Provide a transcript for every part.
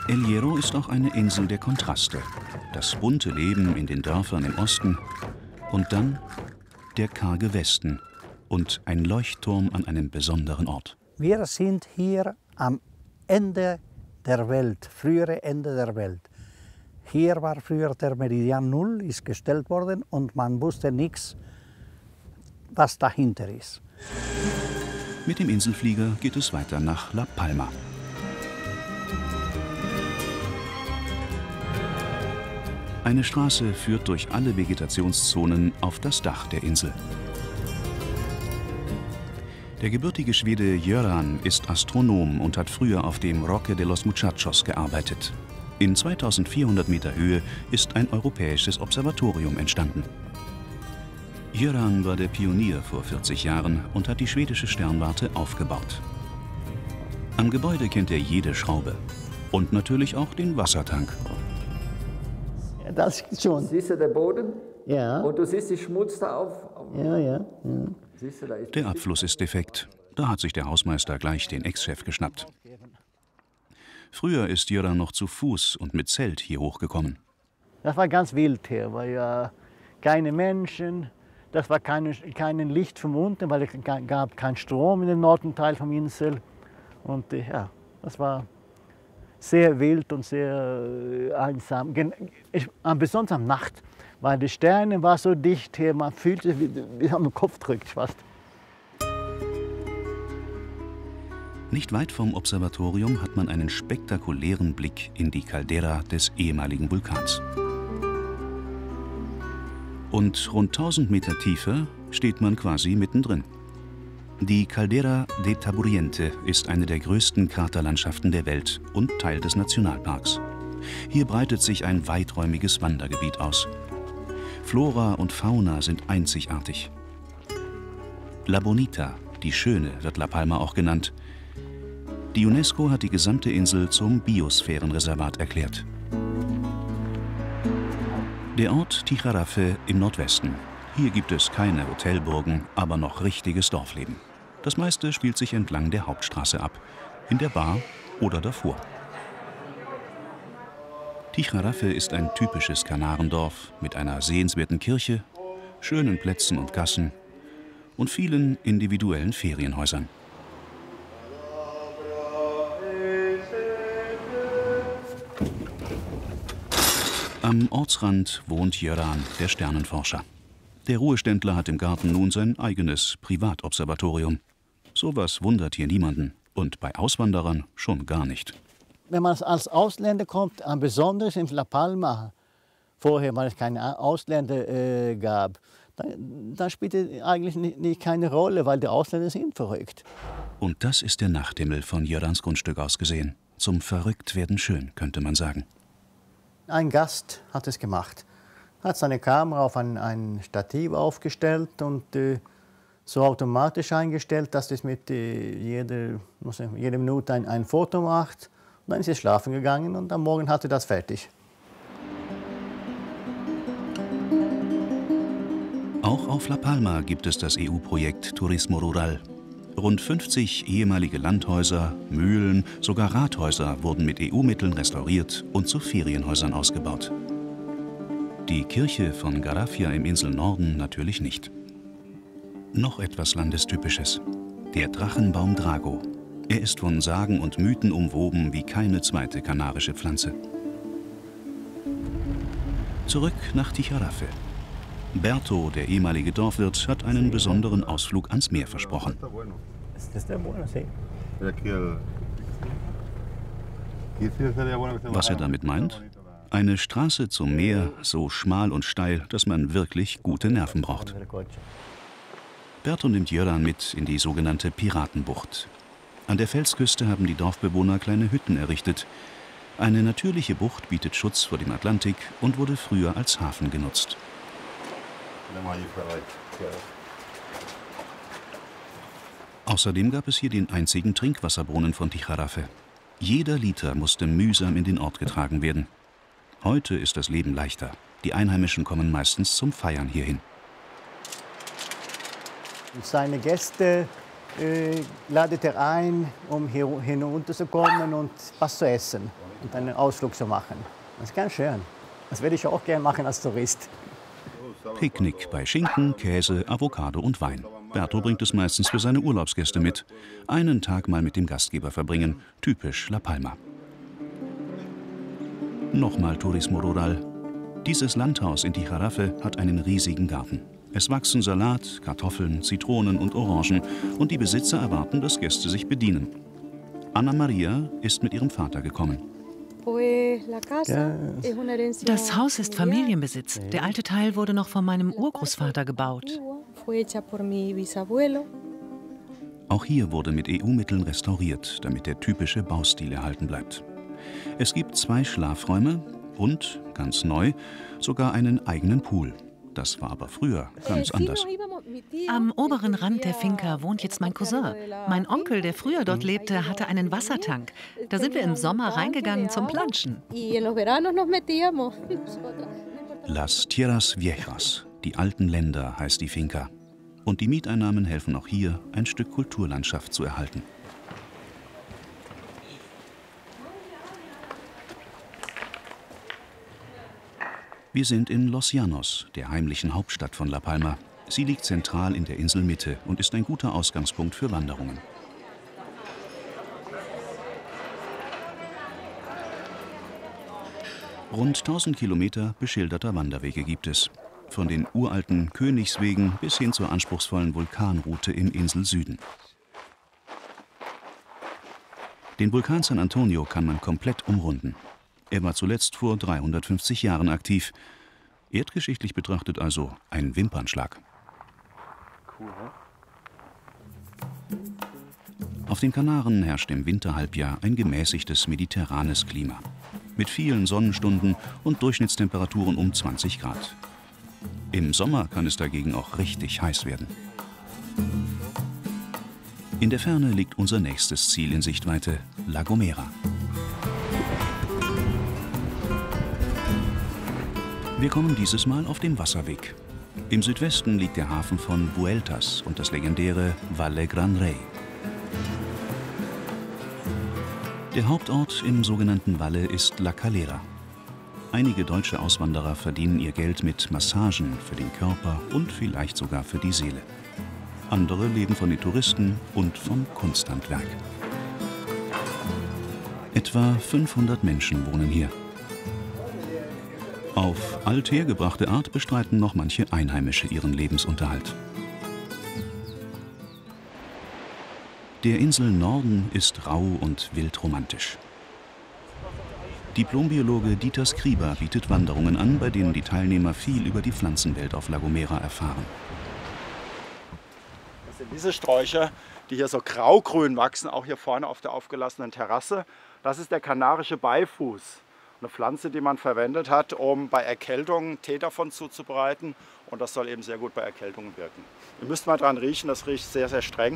El Hierro ist auch eine Insel der Kontraste. Das bunte Leben in den Dörfern im Osten und dann der karge Westen und ein Leuchtturm an einem besonderen Ort. Wir sind hier am Ende der Welt, frühere Ende der Welt. Hier war früher der Meridian Null, ist gestellt worden und man wusste nichts, was dahinter ist. Mit dem Inselflieger geht es weiter nach La Palma. Eine Straße führt durch alle Vegetationszonen auf das Dach der Insel. Der gebürtige Schwede Göran ist Astronom und hat früher auf dem Roque de los Muchachos gearbeitet. In 2400 Meter Höhe ist ein europäisches Observatorium entstanden. Göran war der Pionier vor 40 Jahren und hat die schwedische Sternwarte aufgebaut. Am Gebäude kennt er jede Schraube und natürlich auch den Wassertank. Ja, das schon. Siehst du den Boden? Ja. Und du siehst die Schmutz da auf. Ja. Siehst du, da ist Der Abfluss ist defekt. Da hat sich der Hausmeister gleich den Ex-Chef geschnappt. Früher ist Göran noch zu Fuß und mit Zelt hier hochgekommen. Das war ganz wild hier, weil keine Menschen, das war kein Licht vom unten, weil es gab keinen Strom in dem Nordteil vom Insel. Und das war sehr wild und sehr einsam. Besonders am Nacht, weil die Sterne waren so dicht hier, man fühlte sich wie am Kopf drückt fast. Nicht weit vom Observatorium hat man einen spektakulären Blick in die Caldera des ehemaligen Vulkans. Und rund 1000 Meter tiefer steht man quasi mittendrin. Die Caldera de Taburiente ist eine der größten Kraterlandschaften der Welt und Teil des Nationalparks. Hier breitet sich ein weiträumiges Wandergebiet aus. Flora und Fauna sind einzigartig. La Bonita, die Schöne, wird La Palma auch genannt. Die UNESCO hat die gesamte Insel zum Biosphärenreservat erklärt. Der Ort Tijaraffe im Nordwesten. Hier gibt es keine Hotelburgen, aber noch richtiges Dorfleben. Das meiste spielt sich entlang der Hauptstraße ab, in der Bar oder davor. Tijaraffe ist ein typisches Kanarendorf mit einer sehenswerten Kirche, schönen Plätzen und Gassen und vielen individuellen Ferienhäusern. Am Ortsrand wohnt Göran, der Sternenforscher. Der Ruheständler hat im Garten nun sein eigenes Privatobservatorium. Sowas wundert hier niemanden und bei Auswanderern schon gar nicht. Wenn man als Ausländer kommt, besonders in La Palma, vorher, weil es keine Ausländer gab, dann spielt es eigentlich keine Rolle, weil die Ausländer sind verrückt. Und das ist der Nachthimmel von Görans Grundstück aus gesehen. Zum Verrücktwerden schön, könnte man sagen. Ein Gast hat es gemacht. Hat seine Kamera auf ein Stativ aufgestellt und so automatisch eingestellt, dass es mit jede Minute ein Foto macht. Und dann ist er schlafen gegangen und am Morgen hatte das fertig. Auch auf La Palma gibt es das EU-Projekt Turismo Rural. Rund 50 ehemalige Landhäuser, Mühlen, sogar Rathäuser wurden mit EU-Mitteln restauriert und zu Ferienhäusern ausgebaut. Die Kirche von Garafia im Inselnorden natürlich nicht. Noch etwas Landestypisches: der Drachenbaum Drago. Er ist von Sagen und Mythen umwoben wie keine zweite kanarische Pflanze. Zurück nach Tijaraffe. Berto, der ehemalige Dorfwirt, hat einen besonderen Ausflug ans Meer versprochen. Was er damit meint? Eine Straße zum Meer, so schmal und steil, dass man wirklich gute Nerven braucht. Berto nimmt Göran mit in die sogenannte Piratenbucht. An der Felsküste haben die Dorfbewohner kleine Hütten errichtet. Eine natürliche Bucht bietet Schutz vor dem Atlantik und wurde früher als Hafen genutzt. Außerdem gab es hier den einzigen Trinkwasserbrunnen von Tijaraffe. Jeder Liter musste mühsam in den Ort getragen werden. Heute ist das Leben leichter. Die Einheimischen kommen meistens zum Feiern hierhin. Seine Gäste ladet er ein, um hier hinunterzukommen und was zu essen. und einen Ausflug zu machen. Das ist ganz schön. Das werde ich auch gerne machen als Tourist. Picknick bei Schinken, Käse, Avocado und Wein. Berto bringt es meistens für seine Urlaubsgäste mit. Einen Tag mal mit dem Gastgeber verbringen, typisch La Palma. Nochmal Turismo Rural. Dieses Landhaus in Tijarafe hat einen riesigen Garten. Es wachsen Salat, Kartoffeln, Zitronen und Orangen und die Besitzer erwarten, dass Gäste sich bedienen. Anna Maria ist mit ihrem Vater gekommen. Das Haus ist Familienbesitz. Der alte Teil wurde noch von meinem Urgroßvater gebaut. Auch hier wurde mit EU-Mitteln restauriert, damit der typische Baustil erhalten bleibt. Es gibt 2 Schlafräume und, ganz neu, sogar einen eigenen Pool. Das war aber früher ganz anders. Am oberen Rand der Finca wohnt jetzt mein Cousin. Mein Onkel, der früher dort lebte, hatte einen Wassertank. Da sind wir im Sommer reingegangen zum Planschen. Las Tierras Viejas, die alten Länder, heißt die Finca. Und die Mieteinnahmen helfen auch hier, ein Stück Kulturlandschaft zu erhalten. Wir sind in Los Llanos, der heimlichen Hauptstadt von La Palma. Sie liegt zentral in der Inselmitte und ist ein guter Ausgangspunkt für Wanderungen. Rund 1000 Kilometer beschilderter Wanderwege gibt es. Von den uralten Königswegen bis hin zur anspruchsvollen Vulkanroute im Inselsüden. Den Vulkan San Antonio kann man komplett umrunden. Er war zuletzt vor 350 Jahren aktiv. Erdgeschichtlich betrachtet also ein Wimpernschlag. Auf den Kanaren herrscht im Winterhalbjahr ein gemäßigtes mediterranes Klima. Mit vielen Sonnenstunden und Durchschnittstemperaturen um 20 Grad. Im Sommer kann es dagegen auch richtig heiß werden. In der Ferne liegt unser nächstes Ziel in Sichtweite, La Gomera. Wir kommen dieses Mal auf dem Wasserweg. Im Südwesten liegt der Hafen von Vueltas und das legendäre Valle Gran Rey. Der Hauptort im sogenannten Valle ist La Calera. Einige deutsche Auswanderer verdienen ihr Geld mit Massagen für den Körper und vielleicht sogar für die Seele. Andere leben von den Touristen und vom Kunsthandwerk. Etwa 500 Menschen wohnen hier. Auf althergebrachte Art bestreiten noch manche Einheimische ihren Lebensunterhalt. Der Inselnorden ist rau und wildromantisch. Diplombiologe Dieter Skriber bietet Wanderungen an, bei denen die Teilnehmer viel über die Pflanzenwelt auf La Gomera erfahren. Das sind diese Sträucher, die hier so graugrün wachsen, auch hier vorne auf der aufgelassenen Terrasse. Das ist der kanarische Beifuß. Eine Pflanze, die man verwendet hat, um bei Erkältungen Tee davon zuzubereiten. Und das soll eben sehr gut bei Erkältungen wirken. Ihr müsst mal dran riechen, das riecht sehr, sehr streng.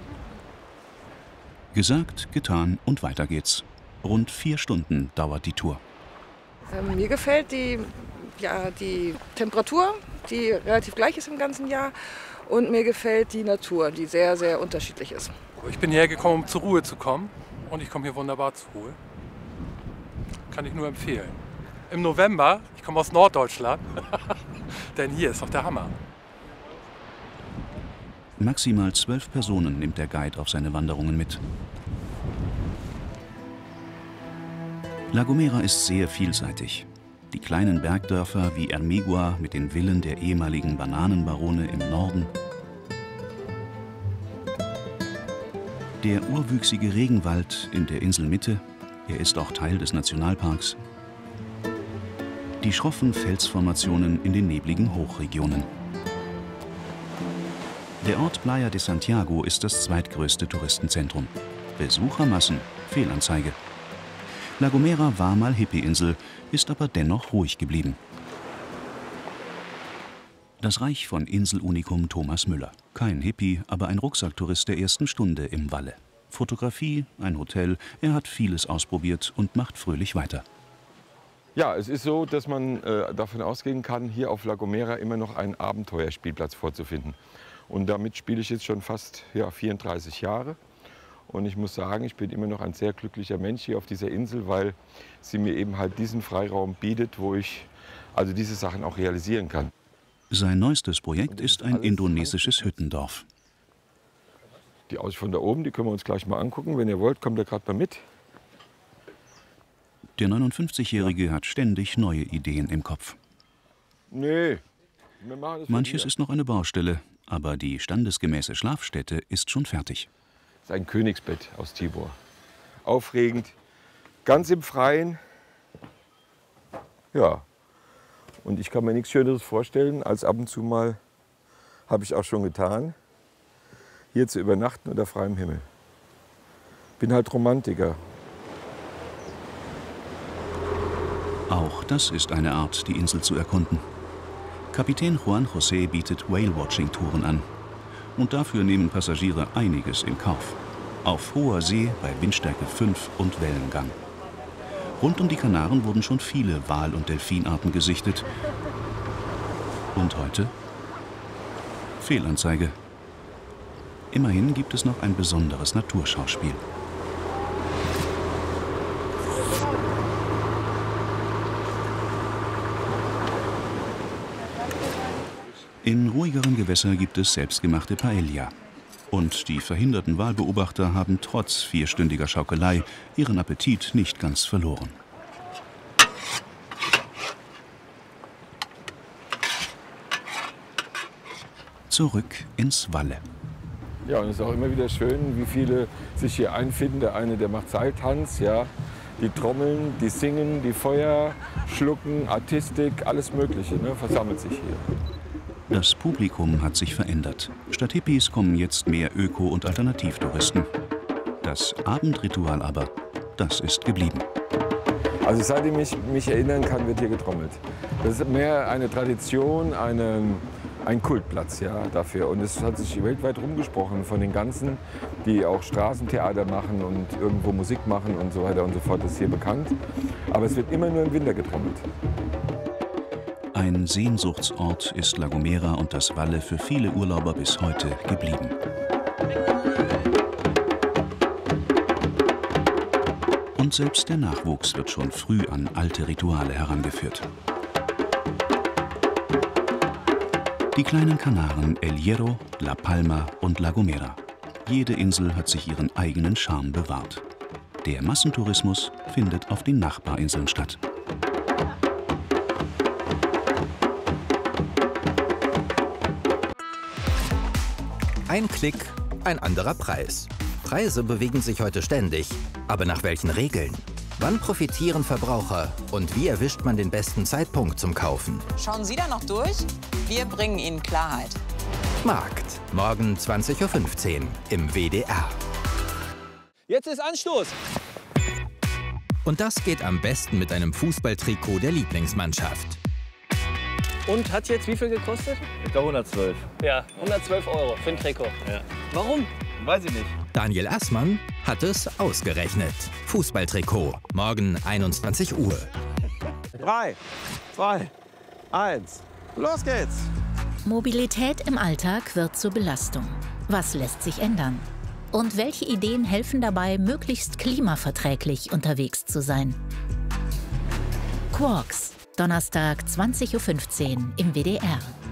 Gesagt, getan und weiter geht's. Rund 4 Stunden dauert die Tour. Mir gefällt die Temperatur, die relativ gleich ist im ganzen Jahr. Und mir gefällt die Natur, die sehr, sehr unterschiedlich ist. Ich bin hierher gekommen, um zur Ruhe zu kommen. Und ich komme hier wunderbar zur Ruhe. Kann ich nur empfehlen. Im November, ich komme aus Norddeutschland, denn hier ist doch der Hammer. Maximal 12 Personen nimmt der Guide auf seine Wanderungen mit. La Gomera ist sehr vielseitig. Die kleinen Bergdörfer wie Ermigua mit den Villen der ehemaligen Bananenbarone im Norden. Der urwüchsige Regenwald in der Inselmitte. Er ist auch Teil des Nationalparks. Die schroffen Felsformationen in den nebligen Hochregionen. Der Ort Playa de Santiago ist das zweitgrößte Touristenzentrum. Besuchermassen, Fehlanzeige. La Gomera war mal Hippie-Insel, ist aber dennoch ruhig geblieben. Das Reich von Inselunikum Thomas Müller. Kein Hippie, aber ein Rucksacktourist der ersten Stunde im Valle. Fotografie, ein Hotel, er hat vieles ausprobiert und macht fröhlich weiter. Ja, es ist so, dass man davon ausgehen kann, hier auf La Gomera immer noch einen Abenteuerspielplatz vorzufinden. Und damit spiele ich jetzt schon fast 34 Jahre. Und ich muss sagen, ich bin immer noch ein sehr glücklicher Mensch hier auf dieser Insel, weil sie mir eben halt diesen Freiraum bietet, wo ich also diese Sachen auch realisieren kann. Sein neuestes Projekt ist ein indonesisches Hüttendorf. Die Aussicht von da oben, die können wir uns gleich mal angucken. Wenn ihr wollt, kommt ihr gerade mal mit. Der 59-Jährige hat ständig neue Ideen im Kopf. Nee, wir machen das Manches ist noch eine Baustelle, aber die standesgemäße Schlafstätte ist schon fertig. Das ist ein Königsbett aus Tibor. Aufregend, ganz im Freien. Ja, und ich kann mir nichts Schöneres vorstellen, als ab und zu mal, habe ich auch schon getan, hier zu übernachten unter freiem Himmel. Bin halt Romantiker. Auch das ist eine Art, die Insel zu erkunden. Kapitän Juan José bietet Whale-Watching-Touren an. Und dafür nehmen Passagiere einiges in Kauf. Auf hoher See bei Windstärke 5 und Wellengang. Rund um die Kanaren wurden schon viele Wal- und Delfinarten gesichtet. Und heute? Fehlanzeige. Immerhin gibt es noch ein besonderes Naturschauspiel. In ruhigeren Gewässern gibt es selbstgemachte Paella. Und die verhinderten Walbeobachter haben trotz vierstündiger Schaukelei ihren Appetit nicht ganz verloren. Zurück ins Valle. Ja, und es ist auch immer wieder schön, wie viele sich hier einfinden. Der eine, der macht Seiltanz, ja. Die trommeln, die singen, die Feuer schlucken, Artistik, alles Mögliche, ne, versammelt sich hier. Das Publikum hat sich verändert. Statt Hippies kommen jetzt mehr Öko- und Alternativtouristen. Das Abendritual aber, das ist geblieben. Also seitdem ich mich erinnern kann, wird hier getrommelt. Das ist mehr eine Tradition, ein Kultplatz, ja, dafür. Und es hat sich weltweit rumgesprochen von den ganzen, die auch Straßentheater machen und irgendwo Musik machen und so weiter und so fort. Das ist hier bekannt. Aber es wird immer nur im Winter getrommelt. Ein Sehnsuchtsort ist La Gomera und das Valle für viele Urlauber bis heute geblieben. Und selbst der Nachwuchs wird schon früh an alte Rituale herangeführt. Die kleinen Kanaren El Hierro, La Palma und La Gomera. Jede Insel hat sich ihren eigenen Charme bewahrt. Der Massentourismus findet auf den Nachbarinseln statt. Ein Klick, ein anderer Preis. Preise bewegen sich heute ständig. Aber nach welchen Regeln? Wann profitieren Verbraucher? Und wie erwischt man den besten Zeitpunkt zum Kaufen? Schauen Sie da noch durch? Wir bringen Ihnen Klarheit. Markt. Morgen 20:15 Uhr im WDR. Jetzt ist Anstoß! Und das geht am besten mit einem Fußballtrikot der Lieblingsmannschaft. Und hat jetzt wie viel gekostet? Etwa 112. Ja, 112 € für ein Trikot. Ja. Warum? Weiß ich nicht. Daniel Assmann hat es ausgerechnet. Fußballtrikot, morgen 21 Uhr. 3, 2, 1, los geht's! Mobilität im Alltag wird zur Belastung. Was lässt sich ändern? Und welche Ideen helfen dabei, möglichst klimaverträglich unterwegs zu sein? Quarks, Donnerstag 20:15 Uhr im WDR.